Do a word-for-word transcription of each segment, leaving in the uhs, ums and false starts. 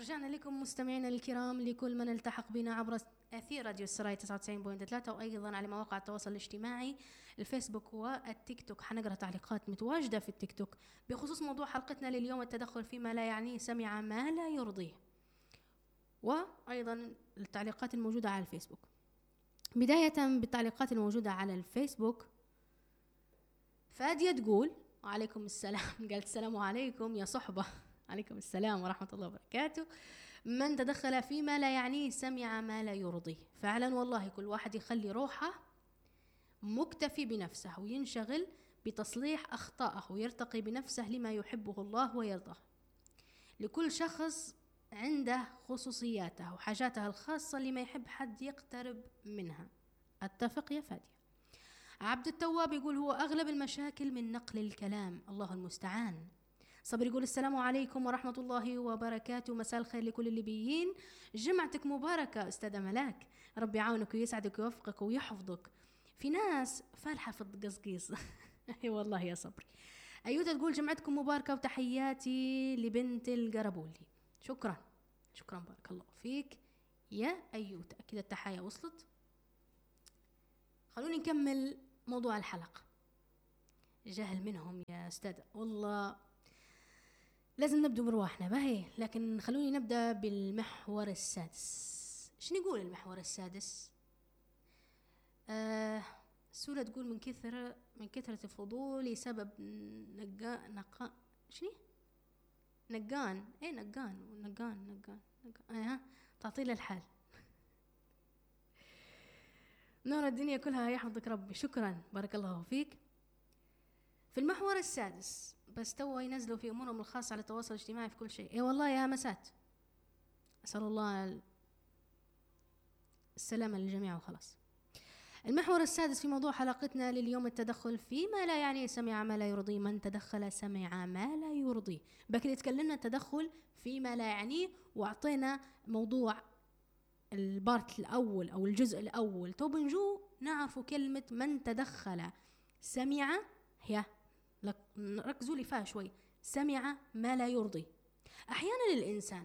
رجعنا لكم مستمعينا الكرام، لكل من التحق بنا عبر أثير راديو السراي تسعة وتسعين فاصلة ثلاثة وأيضا على مواقع التواصل الاجتماعي الفيسبوك والتيك توك. حنقرأ تعليقات متواجدة في التيك توك بخصوص موضوع حلقتنا لليوم، التدخل فيما لا يعنيه، سمع ما لا يرضيه، وأيضا التعليقات الموجودة على الفيسبوك. بداية بالتعليقات الموجودة على الفيسبوك، فادية تقول وعليكم السلام، قالت السلام عليكم يا صحبة. عليكم السلام ورحمة الله وبركاته. من تدخل فيما لا يعنيه سمع ما لا يرضيه. فعلا والله كل واحد يخلي روحه مكتفي بنفسه وينشغل بتصليح أخطائه ويرتقي بنفسه لما يحبه الله ويرضاه. لكل شخص عنده خصوصياته وحاجاته الخاصة لما يحب حد يقترب منها. أتفق يا فادية. عبد التواب يقول هو أغلب المشاكل من نقل الكلام، الله المستعان. صبر يقول السلام عليكم ورحمة الله وبركاته، مساء الخير لكل الليبيين، جمعتك مباركة أستاذة ملاك، ربي يعاونك ويسعدك ويوفقك ويحفظك. في ناس فالحة في القصقيص. اي والله يا صبري. أيوتا تقول جمعتكم مباركة وتحياتي لبنت القربولي. شكرا شكرا بارك الله فيك يا أيوتا، أكيد التحية وصلت. خلوني نكمل موضوع الحلقة. جهل منهم يا أستاذ، والله لازم نبدأ برواحنا باهي، لكن خلوني نبدأ بالمحور السادس. شنو يقول المحور السادس؟ آه السورة تقول من كثر من كثرة فضولي سبب نقا نقا شنو؟ نقان ايه نقان نقان نقان نقان ايه تعطيل الحال. نور الدنيا كلها يحفظك ربي، شكرا بارك الله فيك. في المحور السادس بس توا ينزلوا في أمورهم الخاصة على التواصل الاجتماعي في كل شيء. اي والله يا مسات، أسأل الله السلامة للجميع وخلاص. المحور السادس في موضوع حلقتنا لليوم، التدخل فيما لا يعنيه سمع ما لا يرضي. من تدخل سمع ما لا يرضي. بكري تكلمنا التدخل فيما لا يعنيه وأعطينا موضوع البارت الأول أو الجزء الأول. تو بنجو نعرفوا كلمة من تدخل سمع، هي ركزوا لي فيها شوي. سمع ما لا يرضي. أحيانا الإنسان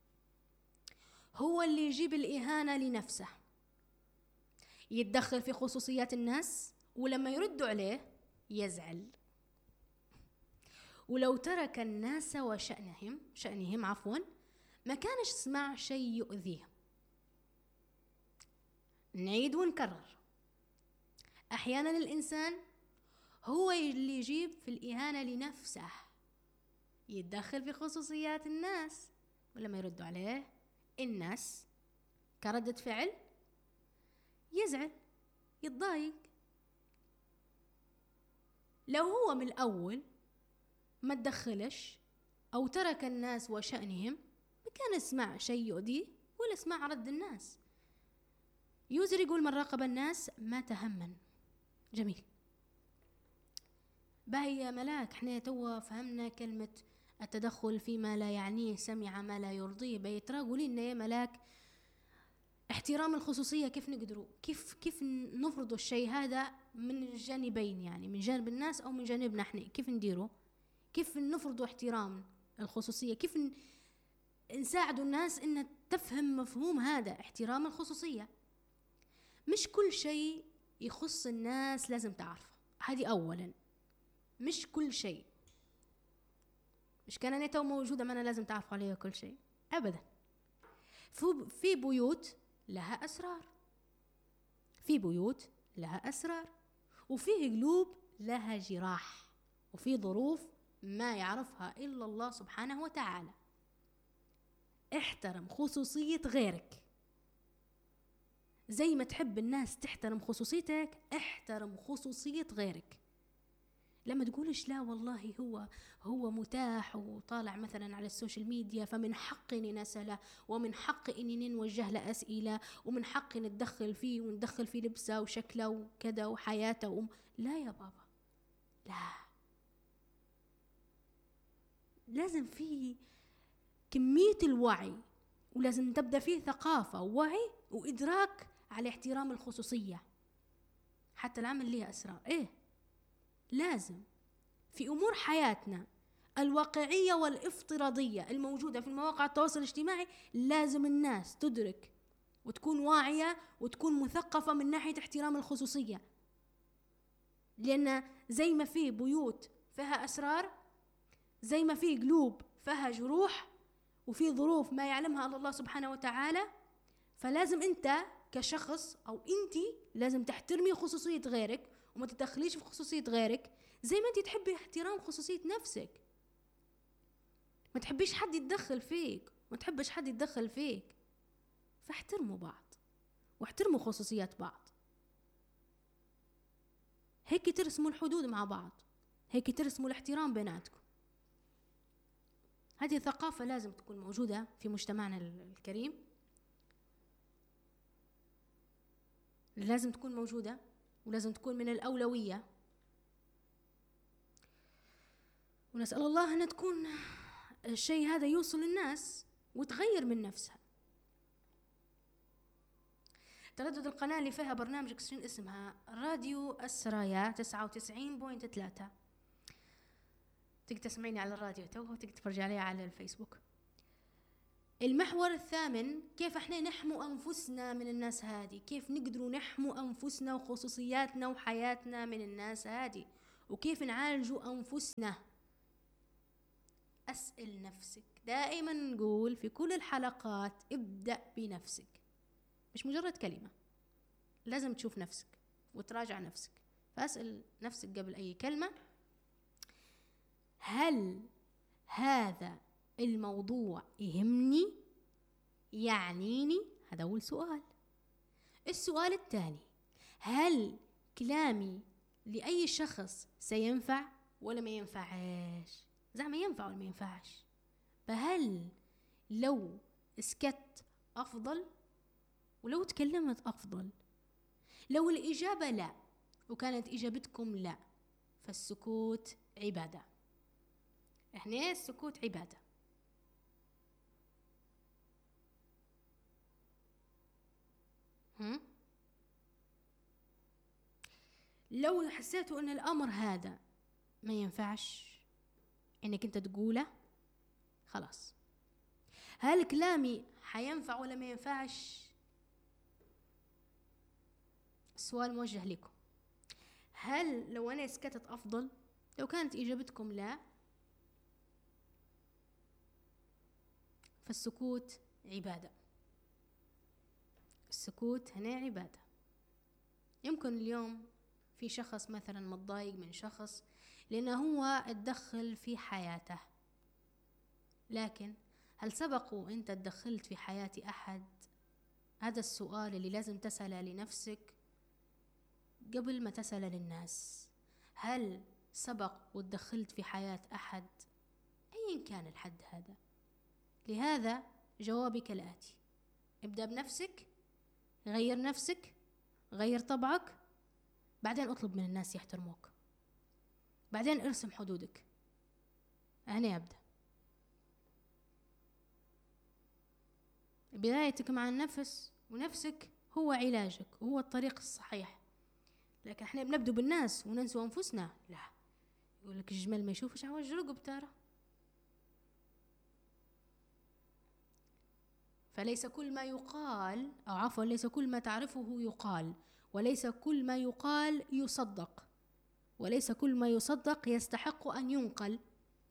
هو اللي يجيب الإهانة لنفسه، يتدخل في خصوصيات الناس، ولما يردوا عليه يزعل. ولو ترك الناس وشأنهم شأنهم عفوا ما كانش يسمع شيء يؤذيه. نعيد ونكرر، أحيانا الإنسان هو اللي يجيب في الإهانة لنفسه، يتدخل في خصوصيات الناس، ولما يردوا عليه الناس كردة فعل يزعل يتضايق. لو هو من الأول ما تدخلش أو ترك الناس وشأنهم ما كان يسمع شيء يؤذيه ولا يسمع رد الناس. يوزر يقول من راقب الناس ما تهمن. جميل باهي يا ملاك، احنا توا فهمنا كلمة التدخل فيما لا يعنيه سمع ما لا يرضيه. بيترا قولي لنا يا ملاك احترام الخصوصية كيف نقدروا، كيف كيف نفرضوا الشيء هذا من الجانبين، يعني من جانب الناس أو من جانبنا احنا، كيف نديروا، كيف نفرضوا احترام الخصوصية، كيف نساعدوا الناس إن تفهم مفهوم هذا احترام الخصوصية. مش كل شيء يخص الناس لازم تعرفه، هذه أولا. مش كل شيء، مش كان أنا تو موجودة ما أنا لازم تعرفوا عليها كل شيء أبدا. في بيوت لها أسرار، في بيوت لها أسرار، وفيه قلوب لها جراح، وفي ظروف ما يعرفها إلا الله سبحانه وتعالى. احترم خصوصية غيرك زي ما تحب الناس تحترم خصوصيتك، احترم خصوصية غيرك. لما تقولش لا والله هو هو متاح وطالع مثلا على السوشيال ميديا فمن حقي اني نسأله، ومن حقي اني نوجه له اسئله، ومن حقي نتدخل فيه وندخل في لبسه وشكله وكذا وحياته وم... لا يا بابا، لا، لازم فيه كمية الوعي، ولازم تبدأ فيه ثقافة ووعي وإدراك على احترام الخصوصية. حتى العمل ليه أسرار، إيه لازم في أمور حياتنا الواقعية والافتراضية الموجودة في مواقع التواصل الاجتماعي لازم الناس تدرك وتكون واعية وتكون مثقفة من ناحية احترام الخصوصية. لأن زي ما في بيوت فيها أسرار، زي ما في قلوب فيها جروح، وفي ظروف ما يعلمها إلا الله سبحانه وتعالى، فلازم أنت كشخص أو أنت لازم تحترمي خصوصية غيرك وما تدخليش في خصوصية غيرك، زي ما أنت تحبي احترام خصوصية نفسك. ما تحبيش حد يتدخل فيك، ما تحبش حد يتدخل فيك، فاحترموا بعض واحترموا خصوصيات بعض. هيك ترسموا الحدود مع بعض، هيك ترسموا الاحترام بيناتكم. هذه الثقافة لازم تكون موجودة في مجتمعنا الكريم، لازم تكون موجودة ولازم تكون من الأولوية، ونسأل الله أن تكون الشيء هذا يوصل للناس وتغير من نفسها. تردد القناة اللي فيها برنامج اكسجين اسمها راديو السرايا تسعة وتسعين بوينت ثلاثة. تقدر تسمعيني على الراديو تو وتقدر تتفرجي عليها على الفيسبوك. المحور الثامن، كيف احنا نحمو أنفسنا من الناس هذه، كيف نقدروا نحمو أنفسنا وخصوصياتنا وحياتنا من الناس هذه، وكيف نعالجوا أنفسنا. أسأل نفسك، دائما نقول في كل الحلقات ابدأ بنفسك، مش مجرد كلمة، لازم تشوف نفسك وتراجع نفسك. فأسأل نفسك قبل أي كلمة، هل هذا الموضوع يهمني يعنيني؟ هذا أول سؤال. السؤال الثاني، هل كلامي لأي شخص سينفع ولا ما ينفعش؟ زعما ينفع ولا ما ينفعش؟ فهل لو اسكت أفضل ولو تكلمت أفضل؟ لو الإجابة لا وكانت إجابتكم لا، فالسكوت عبادة. إحنا السكوت عبادة. هم؟ لو حسيتوا أن الأمر هذا ما ينفعش إنك أنت تقوله، خلاص. هل كلامي حينفع ولا ما ينفعش؟ السؤال موجه لكم. هل لو أنا سكتت أفضل؟ لو كانت إجابتكم لا، فالسكوت عبادة. السكوت هنا عبادة. يمكن اليوم في شخص مثلا متضايق من شخص لأنه هو اتدخل في حياته، لكن هل سبق وانت تدخلت في حياة أحد؟ هذا السؤال اللي لازم تسأله لنفسك قبل ما تسأله للناس. هل سبق وتدخلت في حياة أحد أيا كان الحد هذا؟ لهذا جوابي كالآتي: ابدأ بنفسك، غير نفسك، غير طبعك، بعدين اطلب من الناس يحترموك، بعدين ارسم حدودك. هنا أبدأ. بدايتك مع النفس ونفسك هو علاجك، هو الطريق الصحيح. لكن احنا بنبدو بالناس وننسوا أنفسنا. لا، يقولك الجمال ما يشوفش عوج رقب ترى. فليس كل ما يقال، أو عفوا ليس كل ما تعرفه يقال، وليس كل ما يقال يصدق، وليس كل ما يصدق يستحق أن ينقل.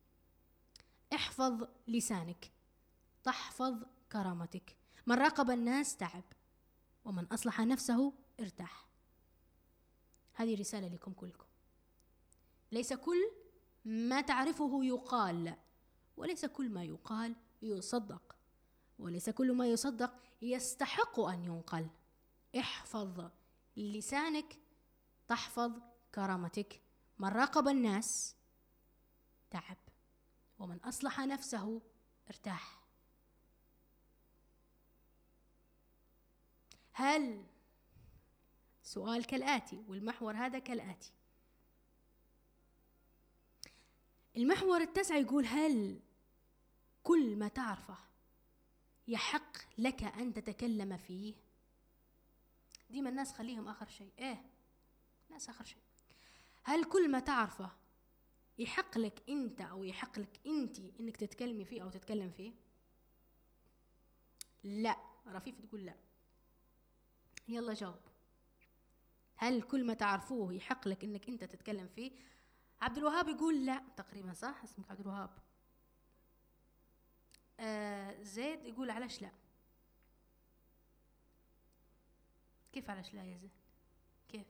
احفظ لسانك تحفظ كرامتك. من راقب الناس تعب، ومن أصلح نفسه ارتاح. هذه رسالة لكم كلكم. ليس كل ما تعرفه يقال، وليس كل ما يقال يصدق، وليس كل ما يصدق يستحق أن ينقل. احفظ لسانك تحفظ كرامتك. من راقب الناس تعب، ومن أصلح نفسه ارتاح. هل سؤال كالآتي، والمحور هذا كالآتي. المحور التاسع يقول: هل كل ما تعرفه يحق لك أن تتكلم فيه؟ ديما الناس خليهم آخر شيء. إيه الناس آخر شيء. هل كل ما تعرفه يحق لك انت او يحق لك انت انك تتكلمي فيه او تتكلم فيه؟ لا. رفيف تقول لا. يلا جاوب. هل كل ما تعرفوه يحق لك انك انت تتكلم فيه؟ عبد الوهاب يقول لا تقريبا، صح اسمك عبد الوهاب. آه زيد يقول علاش لا. كيف علاش لا يا زيد؟ كيف؟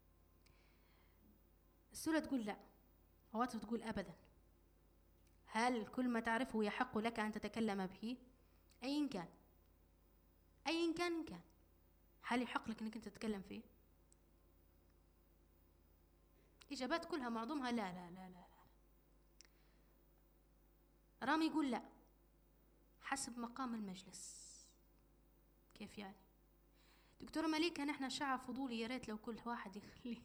السورة تقول لا، عواطف تقول ابدا. هل كل ما تعرفه يحق لك ان تتكلم به؟ ايا كان ايا كان إن كان هل يحق لك انك انت تتكلم فيه؟ اجابات كلها معظمها لا لا لا لا, لا. رامي يقول لا حسب مقام المجلس. كيف يعني؟ دكتورة مليكة نحن شعب فضولي، يا ريت لو كل واحد يخلي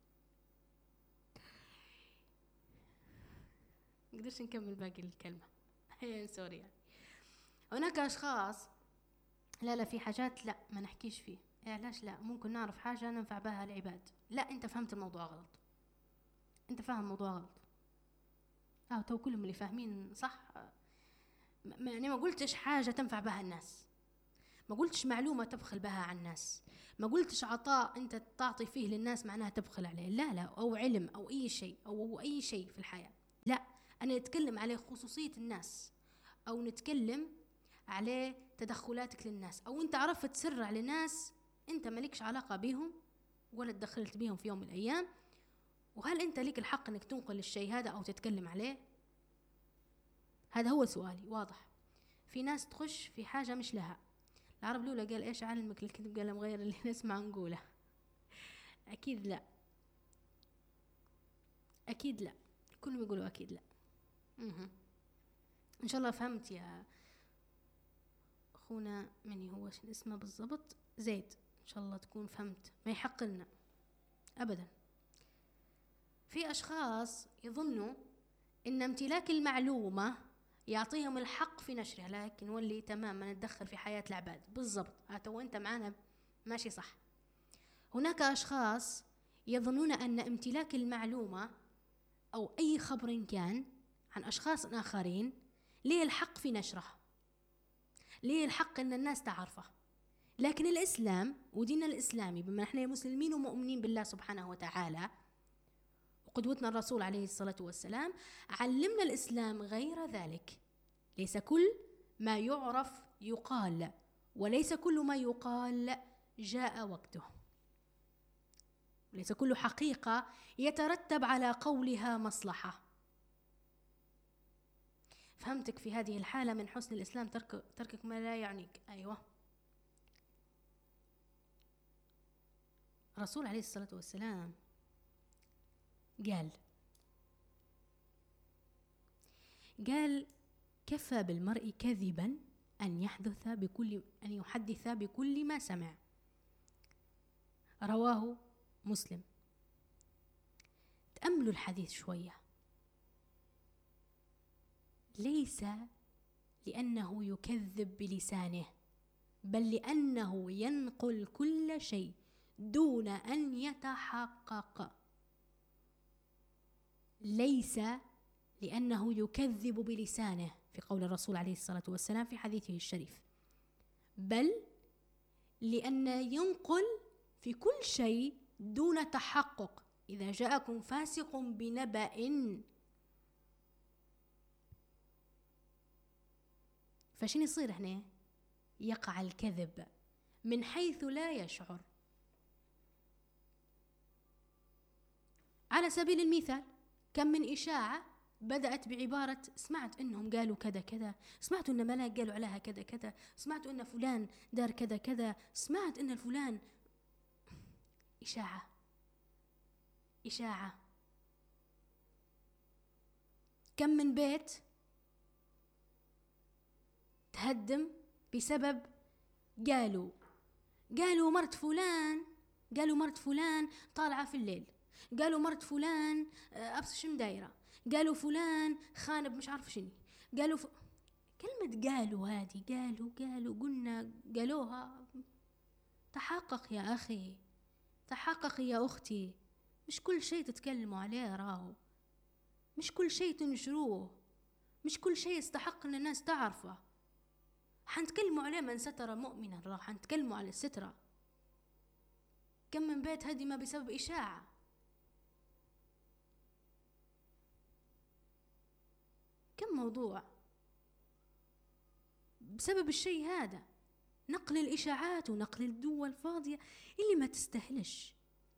نقدرش نكمل باقي الكلمة هي سوري يعني. هناك أشخاص لا لا في حاجات لا ما نحكيش فيه. علاش لا؟ ممكن نعرف حاجة ننفع بها العباد. لا أنت فهمت الموضوع غلط، أنت فاهم الموضوع غلط. اه تو كلهم اللي فاهمين صح. ما يعني ما قلتش حاجة تنفع بها الناس، ما قلتش معلومة تبخل بها على الناس، ما قلتش عطاء أنت تعطي فيه للناس معناها تبخل عليه، لا لا، أو علم أو أي شيء أو أي شيء في الحياة. لا، أنا نتكلم عليه خصوصية الناس، أو نتكلم عليه تدخلاتك للناس، أو أنت عرفت سر على ناس أنت مالكش علاقة بهم ولا تدخلت بيهم في يوم من الأيام، وهل أنت لك الحق أنك تنقل الشيء هذا أو تتكلم عليه؟ هذا هو سؤالي واضح. في ناس تخش في حاجة مش لها. العرب الأولى قال إيش علمك الكذب؟ قال مغير اللي نسمع نقوله. أكيد لا، أكيد لا، كلهم يقولوا أكيد لا. مه. إن شاء الله فهمت يا أخونا مني هو شو اسمه بالضبط، زيد. إن شاء الله تكون فهمت. ما يحق لنا أبدا. في أشخاص يظنوا إن امتلاك المعلومة يعطيهم الحق في نشرها، لكن ولي تمام ما نتدخل في حياة العباد بالضبط. هاتوا وانت معنا ماشي صح. هناك أشخاص يظنون أن امتلاك المعلومة أو أي خبر كان عن أشخاص آخرين ليه الحق في نشرها، ليه الحق أن الناس تعرفه. لكن الإسلام وديننا الإسلامي بما نحن مسلمين ومؤمنين بالله سبحانه وتعالى وقدوتنا الرسول عليه الصلاة والسلام، علمنا الإسلام غير ذلك. ليس كل ما يعرف يقال، وليس كل ما يقال جاء وقته، ليس كل حقيقة يترتب على قولها مصلحة. فهمتك في هذه الحالة من حسن الإسلام ترك تركك ما لا يعنيك. أيوة. الرسول عليه الصلاة والسلام قال قال كفى بالمرء كذبا أن يحدث بكل أن يحدث بكل ما سمع. رواه مسلم. تأملوا الحديث شوية. ليس لأنه يكذب بلسانه، بل لأنه ينقل كل شيء دون أن يتحقق. ليس لأنه يكذب بلسانه في قول الرسول عليه الصلاة والسلام في حديثه الشريف، بل لأن ينقل في كل شيء دون تحقق. إذا جاءكم فاسق بنبأ فشين يصير هنا؟ يقع الكذب من حيث لا يشعر. على سبيل المثال، كم من إشاعة بدأت بعبارة سمعت إنهم قالوا كذا كذا، سمعت إن ملاك قالوا عليها كذا كذا، سمعت إن فلان دار كذا كذا، سمعت إن الفلان. إشاعة إشاعة. كم من بيت تهدم بسبب قالوا قالوا مرت فلان قالوا مرت فلان طالعة في الليل، قالوا مرت فلان أبس شم دايرة، قالوا فلان خانب مش عارف شني، قالوا ف... كلمة قالوا هذه قالوا قالوا قلنا قالوها. تحقق يا أخي، تحقق يا أختي. مش كل شيء تتكلموا عليه راهو، مش كل شيء تنشروه، مش كل شيء يستحق ان الناس تعرفه. حنتكلموا عليه من ستر مؤمنا، راح حنتكلموا على السترة. كم من بيت هدم بسبب إشاعة. كم موضوع بسبب الشيء هذا، نقل الإشاعات ونقل الدول الفاضية اللي ما تستهلش.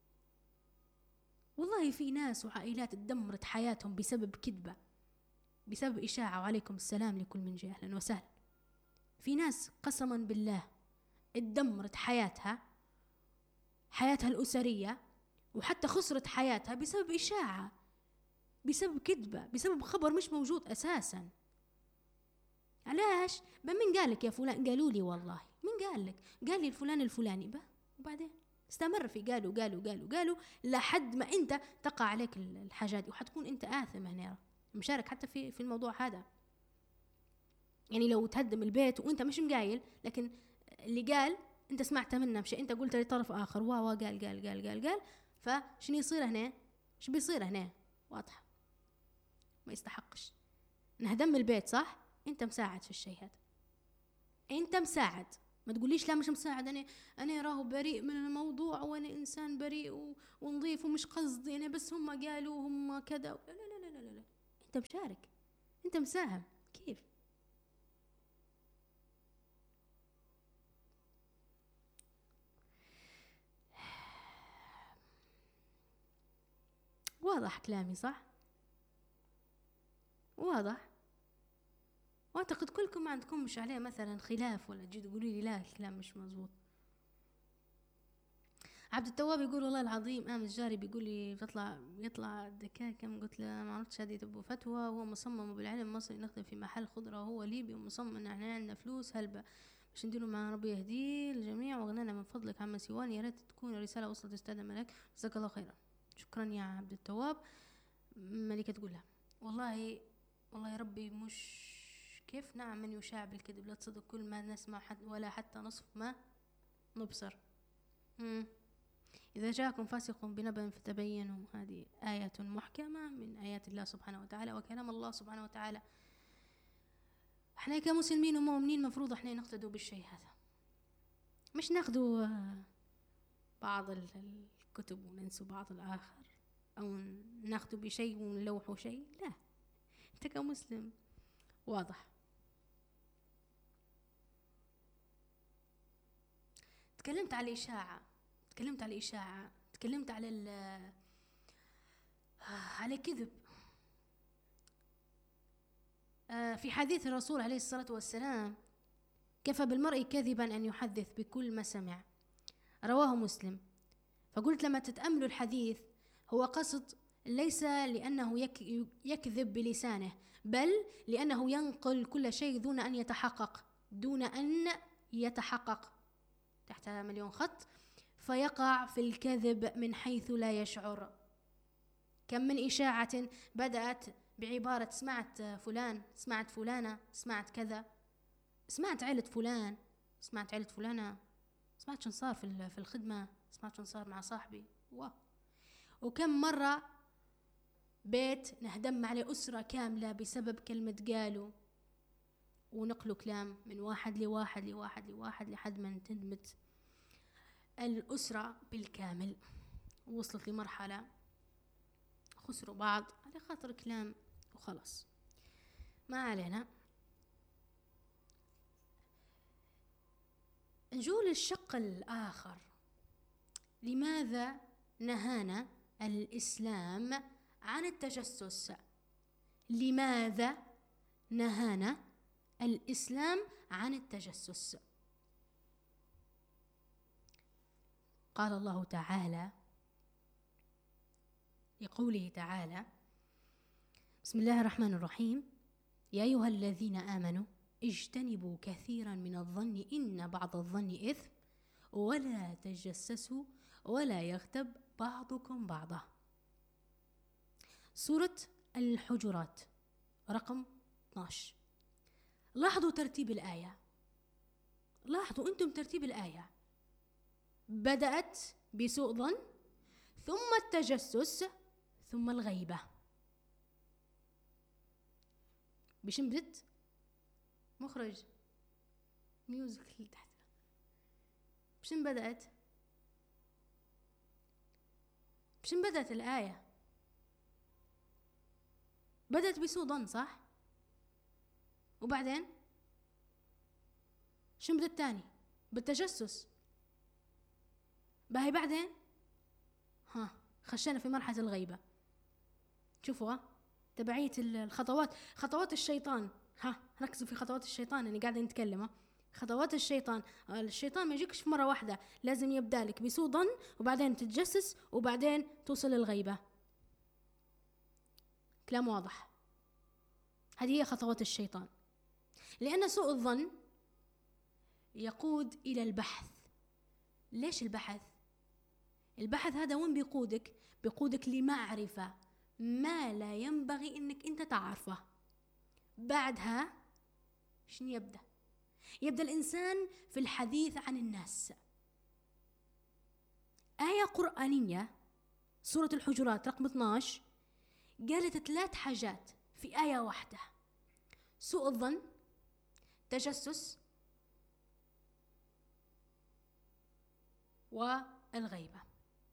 والله في ناس وعائلات اتدمرت حياتهم بسبب كذبة، بسبب إشاعة. وعليكم السلام لكل من جاء، أهلا وسهلا. في ناس قسما بالله اتدمرت حياتها، حياتها الأسرية، وحتى خسرت حياتها بسبب إشاعة، بسبب كذبة، بسبب خبر مش موجود أساسا. علاش؟ من قالك يا فلان؟ قالوا لي والله. من قال لك؟ قال لي الفلان الفلاني. به وبعدين استمر في قالوا قالوا قالوا قالوا لحد ما انت تقع عليك الحاجات دي، وحتكون انت آثم هنا مشارك حتى في في الموضوع هذا. يعني لو تهدم البيت وانت مش مقايل، لكن اللي قال انت سمعت منه، مش انت قلت لطرف اخر وا وا قال قال قال قال قال فشنو يصير هنا؟ ايش بيصير هنا؟ واضحه. ما يستحقش نهدم البيت، صح؟ انت مساعد في الشيء هذا، انت مساعد. ما تقوليش لا مش مساعد، انا انا راهو بريء من الموضوع، وانا انسان بريء ونظيف ومش قصدي انا، بس هم قالوا هم كذا. لا لا لا لا لا لا، انت مشارك، انت مساهم. كيف؟ واضح كلامي صح؟ واضح. واعتقد كلكم ما عندكم مش عليه مثلا خلاف، ولا تجي تقولوا لي لا الكلام مش مزبوط. عبد التواب يقول والله العظيم امس جاري بيقول لي بتطلع يطلع دكاكة كم، قلت له ما عرفتش هذه تبو فتوى، وهو مصمم بالعلم مصري نخدم في محل خضره وهو ليبي ومصمم ان احنا عندنا فلوس هلبة باش نديروا مع ربي يهديه الجميع وغنانا من فضلك عم سيوان. يا ريت تكون الرساله وصلت استاذ ملك، جزاك الله خيرا. شكرا يا عبد التواب. ملكة تقولها والله والله يا ربي مش كيف. نعم من يشاع بالكذب لا تصدق كل ما نسمع حد ولا حتى نصف ما نبصر. مم. إذا جاءكم فاسق بنبأ فتبينوا، هذه آية محكمة من آيات الله سبحانه وتعالى وكلام الله سبحانه وتعالى. احنا كمسلمين ومؤمنين مفروض احنا نقتدوا بالشيء هذا، مش ناخذوا بعض الكتب وننسوا بعض الآخر، أو ناخذوا بشيء ونلوحوا شيء. لا، انت كمسلم واضح. تكلمت على الإشاعة، تكلمت على الإشاعة، تكلمت على ال على كذب. في حديث الرسول عليه الصلاة والسلام كفى بالمرء كذبا أن يحدث بكل ما سمع، رواه مسلم. فقلت لما تتأملوا الحديث هو قصد ليس لأنه يكذب بلسانه، بل لأنه ينقل كل شيء دون أن يتحقق، دون أن يتحقق تحت مليون خط، فيقع في الكذب من حيث لا يشعر. كم من إشاعة بدأت بعبارة سمعت فلان، سمعت فلانة، سمعت كذا، سمعت عيلة فلان، سمعت عيلة فلانة، سمعت شن صار في في الخدمة، سمعت شن صار مع صاحبي. واه. وكم مرة بيت نهدم عليه أسرة كاملة بسبب كلمة قالوا، ونقلوا كلام من واحد لواحد لواحد لواحد لحد ما انتدمت الأسرة بالكامل، وصلت لمرحلة خسروا بعض على خاطر كلام وخلاص. ما علينا. نجول الشق الآخر، لماذا نهانا الإسلام عن التجسس؟ لماذا نهانا الإسلام عن التجسس؟ قال الله تعالى لقوله تعالى بسم الله الرحمن الرحيم: يا أيها الذين آمنوا اجتنبوا كثيرا من الظن إن بعض الظن إثم ولا تجسسوا ولا يغتب بعضكم بعضا. سورة الحجرات رقم اثناشر. لاحظوا ترتيب الآية، لاحظوا أنتم ترتيب الآية. بدأت بسوء ظن، ثم التجسس، ثم الغيبة. بشن بدت مخرج ميوزك اللي تحت بشن بدأت بشن بدأت الآية؟ بدأت بسوء ظن صح؟ وبعدين شن بدأت تاني؟ بالتجسس. باهي بعدين ها خشينا في مرحلة الغيبة. شوفوا تبعية الخطوات، خطوات الشيطان. ها ركزوا في خطوات الشيطان، أنا قاعدة نتكلم. خطوات الشيطان، الشيطان ما يجيكش في مرة واحدة، لازم يبدأ لك بسوء ظن وبعدين تتجسس وبعدين توصل للغيبة. كلام واضح؟ هذه هي خطوات الشيطان. لأن سوء الظن يقود إلى البحث. ليش البحث؟ البحث هذا وين بيقودك؟ بيقودك لمعرفة ما لا ينبغي إنك أنت تعرفه. بعدها شنو يبدأ؟ يبدأ الإنسان في الحديث عن الناس. آية قرآنية سورة الحجرات رقم اثناشر قالت ثلاث حاجات في آية واحدة: سوء الظن، تجسس، والغيبة.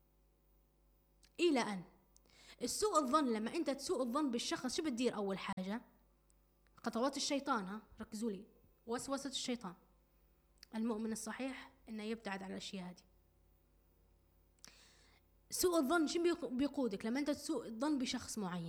إلى أن السوء الظن، لما أنت تسوء الظن بالشخص شو بتدير؟ أول حاجة خطوات الشيطان. ها ركزوا لي، وسوسة الشيطان. المؤمن الصحيح إنه يبتعد عن الأشياء هذه. سوء الظن شو بيقودك؟ لما أنت تسوء الظن بشخص معين